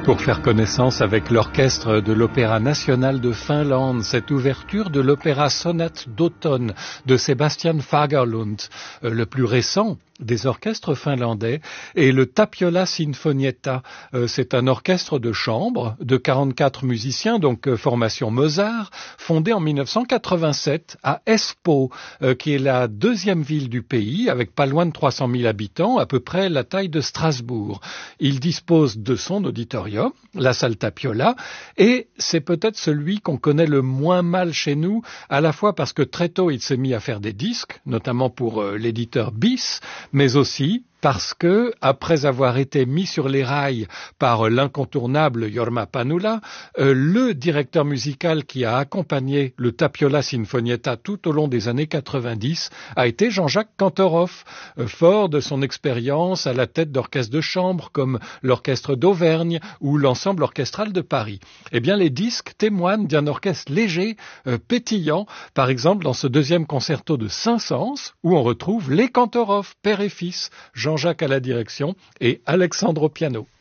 Pour faire connaissance avec l'orchestre de l'Opéra national de Finlande, cette ouverture de l'opéra Sonate d'automne de Sebastian Fagerlund, le plus récent des orchestres finlandais, et le Tapiola Sinfonietta. C'est un orchestre de chambre de 44 musiciens, donc formation Mozart, fondé en 1987 à Espoo, qui est la deuxième ville du pays, avec pas loin de 300 000 habitants, à peu près la taille de Strasbourg. Il dispose de son auditorium, la salle Tapiola, et c'est peut-être celui qu'on connaît le moins mal chez nous, à la fois parce que très tôt il s'est mis à faire des disques, notamment pour l'éditeur BIS, mais aussi parce que, après avoir été mis sur les rails par l'incontournable Jorma Panula, le directeur musical qui a accompagné le Tapiola Sinfonietta tout au long des années 90 a été Jean-Jacques Kantorov, fort de son expérience à la tête d'orchestres de chambre comme l'Orchestre d'Auvergne ou l'Ensemble orchestral de Paris. Eh bien, les disques témoignent d'un orchestre léger, pétillant, par exemple dans ce deuxième concerto de Saint-Saëns, où on retrouve les Kantorov, père et fils, Jean-Jacques à la direction et Alexandre au piano.